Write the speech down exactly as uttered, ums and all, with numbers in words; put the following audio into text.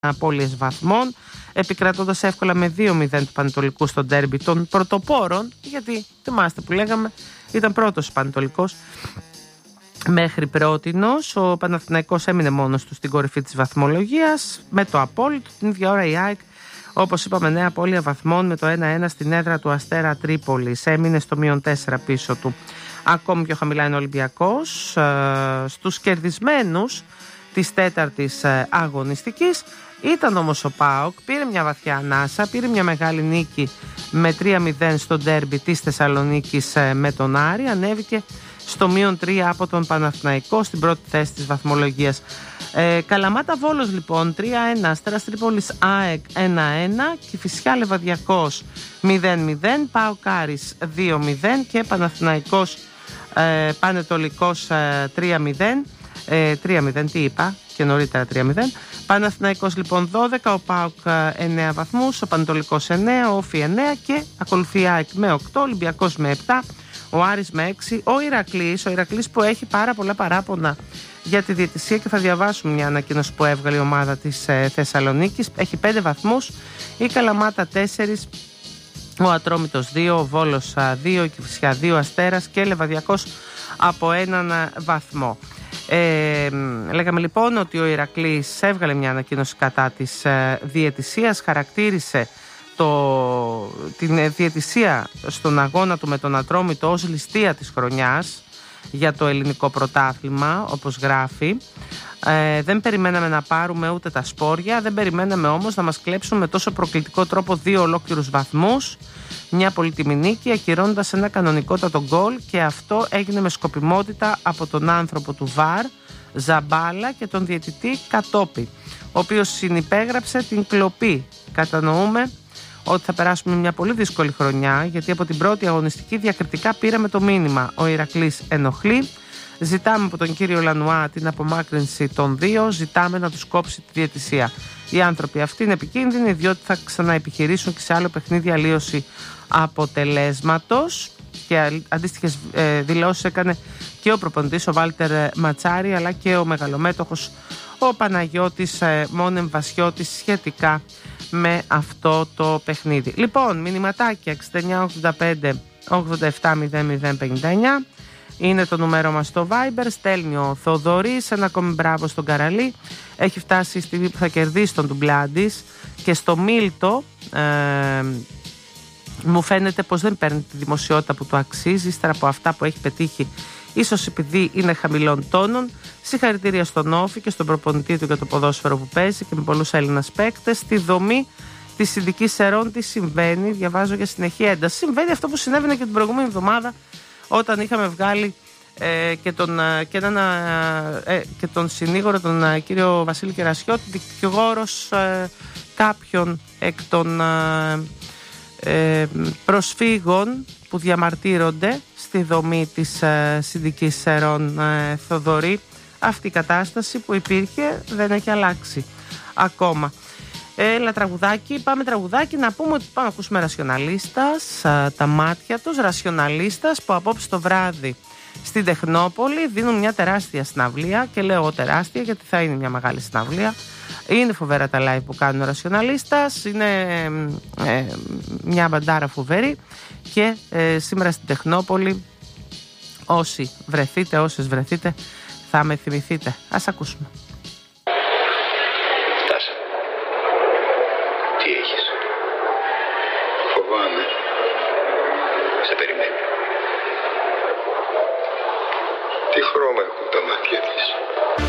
απώλειες βαθμών, επικρατώντας εύκολα με δύο μηδέν του Πανετολικού στο ντέρμπι των πρωτοπόρων, γιατί θυμάστε που λέγαμε ήταν πρώτος ο Πανετολικός μέχρι πρότινος. Ο Παναθηναϊκός έμεινε μόνος του στην κορυφή της βαθμολογίας με το απόλυτο. Την ίδια ώρα η ΑΕΚ, όπως είπαμε, νέα απώλεια βαθμών με το ένα ένα στην έδρα του Αστέρα Τρίπολης, έμεινε στο μείον τέσσερα πίσω του. Ακόμη πιο χαμηλά είναι ο Ολυμπιακός. Στους κερδισμένους της τέταρτης αγωνιστικής ήταν όμως ο ΠΑΟΚ, πήρε μια βαθιά ανάσα, πήρε μια μεγάλη νίκη με τρία μηδέν στο ντέρμπι της Θεσσαλονίκης με τον Άρη, ανέβηκε στο μείον τρία από τον Παναθηναϊκό στην πρώτη θέση της βαθμολογίας. Ε, Καλαμάτα Βόλος λοιπόν τρία ένα, Αστέρας Τρίπολης ΑΕΚ ένα ένα, Κηφισιά Λεβαδιακός μηδέν μηδέν, ΠΑΟΚ Άρης δύο μηδέν και Παναθηναϊκός ε, Πανετολικός ε, τρία μηδέν. Ε, τρία μηδέν, τι είπα και νωρίτερα τρία μηδέν. Παναθηναϊκός λοιπόν δώδεκα, ο ΠΑΟΚ εννέα βαθμούς, ο Πανετολικός εννέα, ο Όφι εννέα και ακολουθεί η ΑΕΚ με οκτώ, ο Ολυμπιακός με επτά, ο Άρης με έξι, ο Ηρακλής, ο Ηρακλής που έχει πάρα πολλά παράπονα για τη διαιτησία και θα διαβάσουμε μια ανακοίνωση που έβγαλε η ομάδα της ε, Θεσσαλονίκης. Έχει πέντε βαθμούς, η Καλαμάτα τέσσερα, ο Ατρόμητος δύο, ο Βόλος δύο, η Κηφισιά δύο, Αστέρας και Λεβαδιακός από έναν βαθμό. Ε, λέγαμε λοιπόν ότι ο Ηρακλής έβγαλε μια ανακοίνωση κατά της ε, διαιτησίας, χαρακτήρισε το, την διαιτησία στον αγώνα του με τον Ατρόμητο ως ληστεία της χρονιάς για το ελληνικό πρωτάθλημα, όπως γράφει. Ε, δεν περιμέναμε να πάρουμε ούτε τα σπόρια, δεν περιμέναμε όμως να μας κλέψουν με τόσο προκλητικό τρόπο δύο ολόκληρους βαθμούς, μια πολύτιμη νίκη, ακυρώνοντας ένα κανονικότατο γκολ, και αυτό έγινε με σκοπιμότητα από τον άνθρωπο του ΒΑΡ, Ζαμπάλα, και τον διαιτητή Κατόπη, ο οποίος συνυπέγραψε την κλοπή. Κατανοούμε ότι θα περάσουμε μια πολύ δύσκολη χρονιά, γιατί από την πρώτη αγωνιστική διακριτικά πήραμε το μήνυμα: ο Ηρακλής ενοχλεί, ζητάμε από τον κύριο Λανουά την απομάκρυνση των δύο, ζητάμε να τους κόψει τη διαιτησία. Οι άνθρωποι αυτοί είναι επικίνδυνοι, διότι θα ξαναεπιχειρήσουν και σε άλλο παιχνίδι αλλίωση αποτελέσματος, και αντίστοιχες ε, δηλώσεις έκανε και ο προπονητής ο Βάλτερ Ματσάρη, αλλά και ο μεγαλομέτωχος ο Παναγιώτης ε, Μόνεμ Βασιώτης σχετικά με αυτό το παιχνίδι. Λοιπόν, μηνυματάκια εξήντα εννιά ογδόντα πέντε ογδόντα επτά μηδέν μηδέν πενήντα εννιά είναι το νούμερο μας στο Viber. Στέλνει ο Θοδωρής, ένα ακόμη μπράβο στον Καραλή, έχει φτάσει η στιγμή που θα κερδίσει τον Ντουμπλάντης, και στο Μίλτο ε, μου φαίνεται πως δεν παίρνει τη δημοσιότητα που του αξίζει ύστερα από αυτά που έχει πετύχει, ίσως επειδή είναι χαμηλών τόνων. Συγχαρητήρια στον Όφη και στον προπονητή του για το ποδόσφαιρο που παίζει και με πολλούς Έλληνας παίκτες. Στη δομή της Συνδικής Σερών τι συμβαίνει, διαβάζω για συνεχή ένταση. Συμβαίνει αυτό που συνέβαινε και την προηγούμενη εβδομάδα, όταν είχαμε βγάλει ε, και, τον, και, έναν, ε, και τον συνήγορο, τον ε, κύριο Βασίλη Κερασιώτη, δικηγόρος ε, κάποιων εκ των ε, προσφύγων που διαμαρτύρονται στη δομή της ε, Συνδικής Σερών, ε, Θοδωρή. Αυτή η κατάσταση που υπήρχε δεν έχει αλλάξει ακόμα. Έλα τραγουδάκι, πάμε τραγουδάκι, να πούμε ότι πάμε να ακούσουμε Ρασιοναλίστας, τα μάτια τους, Ρασιοναλίστας που απόψε το βράδυ στην Τεχνόπολη δίνουν μια τεράστια συναυλία, και λέω εγώ τεράστια γιατί θα είναι μια μεγάλη συναυλία. Είναι φοβερά τα live που κάνουν ο Ρασιοναλίστας, είναι ε, μια μπαντάρα φοβερή, και ε, σήμερα στην Τεχνόπολη όσοι βρεθείτε, όσες βρεθείτε θα με θυμηθείτε. Ας ακούσουμε. Τάσα, τι έχεις? Φοβάμαι. Σε περιμένει. Τι χρώμα έχουν τα μάτια της?